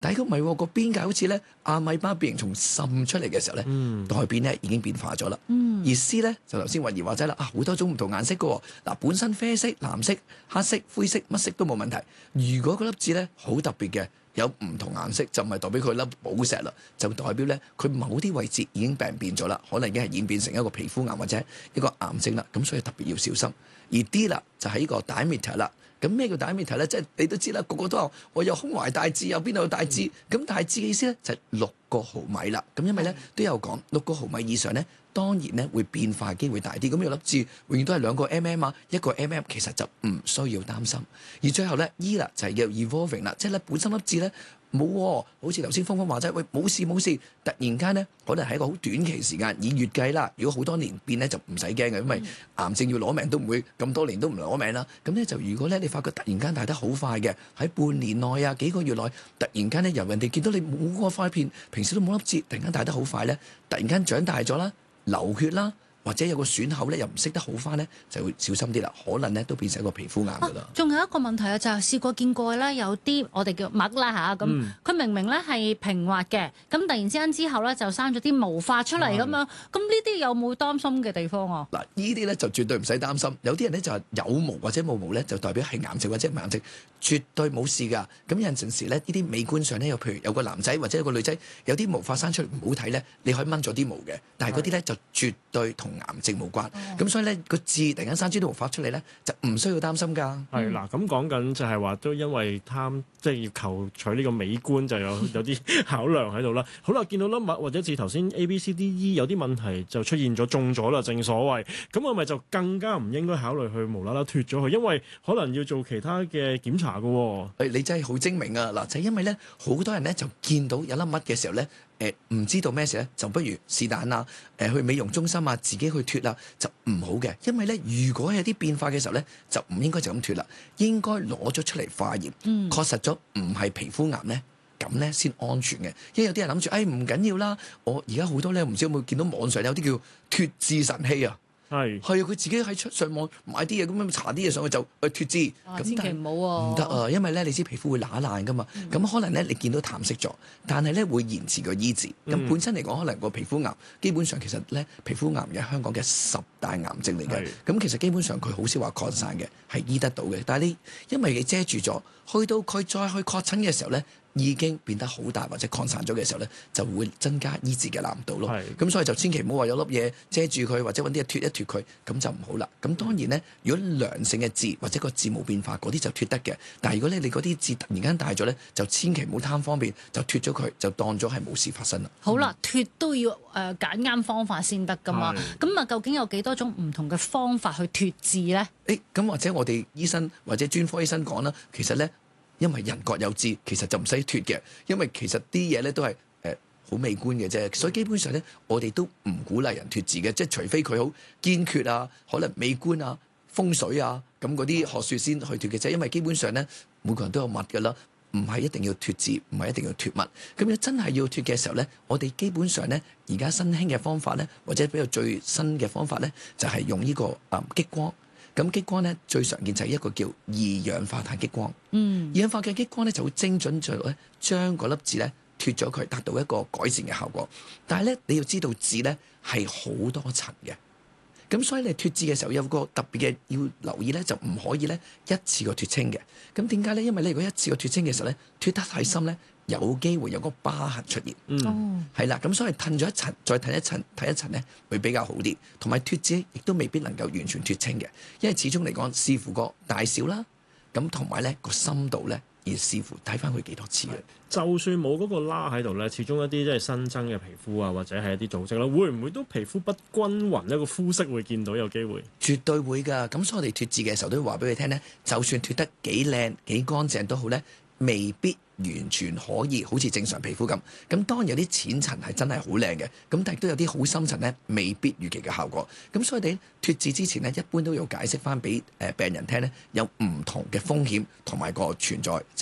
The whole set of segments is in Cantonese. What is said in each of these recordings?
但係佢唔係喎，個邊界好似咧阿米巴變形蟲滲出嚟嘅時候咧，代變咧已經變化咗啦。而 C 咧就頭先慧怡話齋啦，好多種唔同顏色嘅喎。嗱，本身啡色、藍色、黑色、灰色乜色都冇問題。如果嗰粒痣咧好特別嘅，有唔同顏色，就唔係代表佢粒寶石啦，就代表咧佢某啲位置已經病變咗啦，可能已經係演變成一個皮膚癌或者一個癌症啦。咁所以特別要小心。而 D 啦就係呢個 diameter 啦。咁咩叫 diameter 咧？即係你都知啦，個個都話我有胸懷大痣，有邊度有大痣？咁大痣嘅意思咧就係6個毫米啦。咁因為咧都有講6個毫米以上咧，當然咧會變化機會大啲。咁有粒痣永遠都係2個 mm 啊，1個 mm 其實就唔需要擔心。而最後咧 E 啦就係叫 evolving 啦，即係咧本身粒痣咧冇喎，好似頭先峰峰話齋，喂冇事冇事，突然間咧可能係一個好短期時間，以月計啦。如果好多年變咧就唔使驚嘅，因為癌症要攞命都唔會咁多年都唔攞命啦。咁咧就如果咧你發覺突然間大得好快嘅，喺半年內啊幾個月內，突然間咧由人哋見到你冇嗰塊片，平時都冇粒痣，突然間大得好快咧，突然間長大咗啦，流血啦。或者有個損口咧，又唔識得好翻咧，就會小心啲啦。可能咧都變成一個皮膚癌噶啦。 仲有一個問題啊，就係試過見過咧，有啲我哋叫麥啦嚇咁，佢明明咧係平滑嘅，咁突然之間之後咧就生咗啲毛髮出嚟咁樣，咁呢啲有冇擔心嘅地方啊？ 嗱，呢啲咧就絕對唔使擔心。有啲人咧就係有毛或者冇毛咧，就代表係癌症或者唔係癌症，絕對冇事㗎。咁有陣時咧，呢啲美觀上咧，又譬如有個男仔或者有個女仔有啲毛髮生出嚟唔好睇咧，你可以掹咗啲毛嘅，但係嗰啲咧就絕對同癌症無關，咁所以咧個痣突然間生啲毛髮出嚟咧，就唔需要擔心㗎。 係嗱，咁講緊就係話都因為貪，即係要求取呢個美觀，就有啲考量喺度啦。好啦，見到粒物或者似頭先 A、B、C、D、E 有啲問題就出現咗中咗啦，正所謂，咁我咪就更加唔應該考慮去無啦啦脫咗佢，因為可能要做其他嘅檢查㗎喎。 你真係好精明啊！嗱，就係因為咧好多人咧就見到有粒乜嘅時候咧。唔知道咩事咧，就不如是但啦，去美容中心啊，自己去脫啦，就唔好嘅。因為咧，如果有啲變化嘅時候咧，就唔應該就咁脫啦，應該攞咗出嚟化驗，確實咗唔係皮膚癌咧，咁咧先安全嘅。因為有啲人諗住，唔緊要啦，我而家好多咧，唔知有冇見到網上有啲叫脫痣神器啊。係啊！佢自己喺上網買啲嘢，咁樣搽啲嘢上去就脫痣。 千祈唔好喎， 唔得啊！因為咧，你知皮膚會乸爛噶嘛，咁可能咧你見到淡色咗，但係咧會延遲個醫治。咁本身嚟講，可能個皮膚癌基本上其實咧皮膚癌係香港嘅10大癌症嚟嘅。咁其實基本上佢好少話擴散嘅，係醫得到嘅。但係你因為你遮住咗，去到佢再去確診嘅時候咧，已經變得好大或者擴散咗嘅時候咧，就會增加醫治嘅難度咯。咁所以就千祈唔好話有粒嘢遮住佢，或者揾啲嘢脫一脫佢，咁就唔好啦。咁當然咧，如果良性嘅痣或者個痣冇變化，嗰啲就脫得嘅。但係如果你嗰啲痣突然間大咗咧，就千祈唔好貪方便，就脫咗佢，就當咗係冇事發生啦。 好啦，脫都要揀啱方法先得噶嘛。咁啊，究竟有幾多種唔同嘅方法去脫痣咧？ 咁或者我哋醫生或者專科醫生講啦，其實咧。因為人各有志，其實就唔使脫嘅，因為其實啲嘢咧都係好美觀嘅啫，所以基本上咧我哋都唔鼓勵人脫痣嘅，即係除非佢好堅決啊，可能美觀啊、風水啊咁嗰啲學説先去脫嘅啫，因為基本上咧每個人都有襪㗎啦，唔係一定要脫痣，唔係一定要脫襪。咁如果真係要脫嘅時候咧，我哋基本上咧而家新興嘅方法咧，或者比較最新嘅方法咧，就係用呢個激光。咁激光咧最常見就係一個叫二氧化碳激光。二氧化碳激光咧就會精準咗咧將嗰粒痣咧脫咗佢，達到一個改善嘅效果。但係咧你要知道痣咧係好多層嘅，咁所以你脫痣嘅時候有個特別嘅要留意咧，就唔可以咧一次過脫清嘅。咁點解咧？因為你如果一次過脫清嘅時候咧，脫得太深咧，有機會有個疤痕出現。係啦，咁所以褪咗一層，再褪一層咧，會比較好啲。同埋脫痣亦都未必能夠完全脫清嘅，因為始終嚟講視乎個大小啦，咁同埋咧個深度咧，而視乎睇翻佢幾多次嘅。 就算冇嗰個疤喺度咧，始終一啲即係新增嘅皮膚啊，或者係一啲組織啦，會唔會都皮膚不均勻，一個膚色會見到有機會？ 絕對會㗎。咁所以我哋脫痣嘅時候都會話俾你聽咧，就算脫得幾靚幾乾淨都好咧，未必完全可以好似正常皮膚咁。咁當然有啲淺層係真係好靚嘅，咁但係都有啲好深層咧，未必預期嘅效果。咁所以你脫痣之前咧，一般都要解釋翻俾病人聽咧，有唔同嘅風險同埋個存在，即係個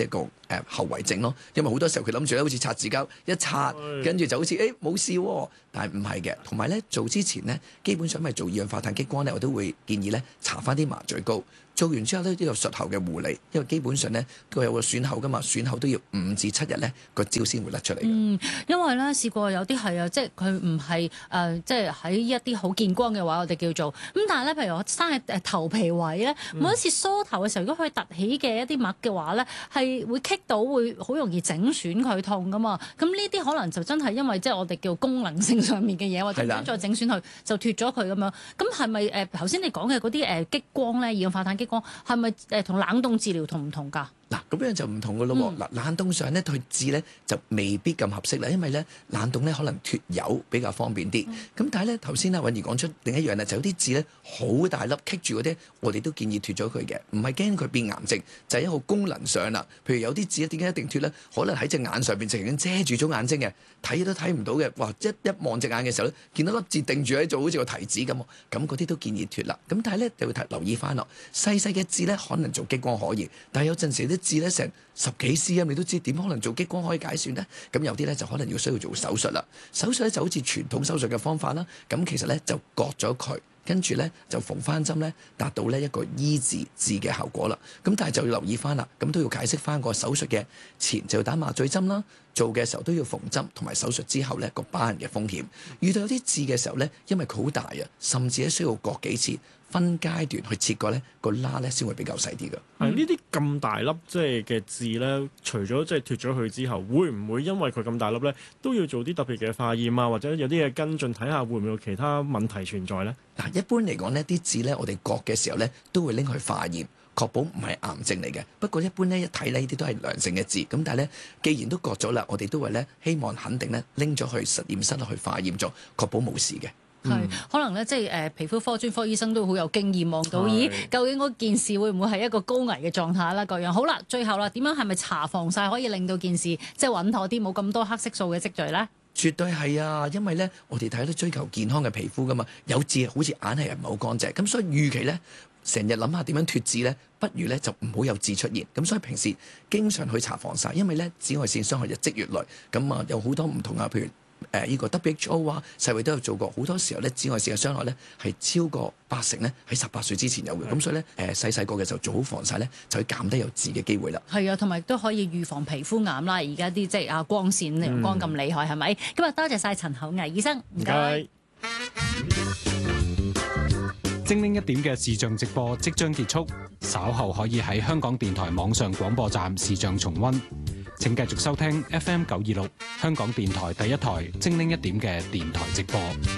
後遺症咯。因為好多時候佢諗住咧，好似擦紙膠一擦，跟住就好似冇事喎，但係唔係嘅。同埋咧做之前咧，基本上咪做二氧化碳激光咧，我都會建議咧搽翻啲麻醉膏。做完之後咧，都有術後嘅護理，因為基本上咧佢有個損口噶嘛，損口都要5至7日咧個焦先會甩出嚟嘅。 因為咧試過有啲係啊，即係佢唔係即係喺一啲好見光嘅話，我哋叫做咁。但係咧，譬如我生喺頭皮位咧，每一次梳頭嘅時候，如果佢凸起嘅一啲癦嘅話咧，係會棘到，會好容易整損佢痛噶嘛。咁呢啲可能就真係因為即係我哋叫功能性上面嘅嘢，或者再整損佢就脫咗佢咁樣。咁係咪頭先你講嘅嗰啲激光咧，二氧化碳激光係咪同冷凍治療同唔同㗎？ 嗱，咁樣就唔同嘅咯喎。嗱，冷凍上咧去治咧就未必咁合適啦，因為咧冷凍咧可能脫油比較方便啲。咁但係咧頭先阿韻儀講出另一樣咧，就有啲痣咧好大粒棘住嗰啲，我哋都建議脫咗佢嘅，唔係驚佢變癌症，就係一個功能上啦。譬如有啲痣咧點解一定脫咧？可能喺隻眼上邊直情遮住咗眼睛嘅，睇都睇唔到嘅。哇！一望隻眼嘅時候咧，見到粒痣定住喺度，好似個提子咁，咁嗰啲都建議脫啦。咁但係咧就要留意翻咯，細細嘅痣咧可能做激光可以，但係有陣時啲痣咧成10幾 cm，你都知點可能做激光可以解算呢？咁有啲咧就可能要需要做手術啦。手術咧就好似傳統手術嘅方法啦。咁其實咧就割咗佢，跟住咧就縫翻針咧，達到呢一個醫治痣嘅效果啦。咁但係就要留意翻啦，咁都要解釋翻個手術嘅前就要打麻醉針啦，做嘅時候都要縫針，同埋手術之後咧個疤痕嘅風險。遇到有啲痣嘅時候咧，因為佢好大啊，甚至咧需要割幾次。分階段去切割咧，個疤咧先會比較細啲嘅。 係呢啲咁大粒即係嘅痣咧，除咗即係脫咗佢之後，會唔會因為佢咁大粒咧，都要做啲特別嘅化驗啊，或者有啲嘢跟進睇下會唔會有其他問題存在咧？ 嗱，一般嚟講呢啲痣咧，我哋割嘅時候咧，都會拎去化驗，確保唔係癌症嚟嘅。不過一般咧一睇呢啲都係良性嘅痣，咁但係咧既然都割咗啦，我哋都會咧希望肯定咧拎咗去實驗室去化驗咗，確保冇事嘅。 可能咧，即係皮膚科專科醫生都好有經驗，望到咦，究竟嗰件事會唔會係一個高危嘅狀態啦？各樣好啦，最後啦，點樣係咪搽防曬可以令到件事即係穩妥啲，冇咁多黑色素嘅積聚咧？ 絕對係啊，因為咧我哋睇到追求健康嘅皮膚噶嘛，有痣好似硬係唔係好乾淨，咁所以預期咧成日諗下點樣脫痣咧，不如咧就唔好有痣出現。咁所以平時經常去搽防曬，因為咧紫外線傷害日積月累，咁啊有好多唔同啊，譬如呢個 WHO 啊，世衛都有做過，好多時候咧紫外線嘅傷害咧係超過80%咧，喺18歲之前有嘅。咁所以咧細個嘅時候做好防曬咧，就可以減低有痣嘅機會啦。 係啊，同埋都可以預防皮膚癌啦。而家啲即係光線陽光咁厲害，係咪？今日多謝晒陳厚毅醫生，唔該。 精靈一點嘅視像直播即將結束，稍後可以喺香港電台網上廣播站視像重溫。請繼續收聽 FM 926香港電台第一台精靈一點嘅電台直播。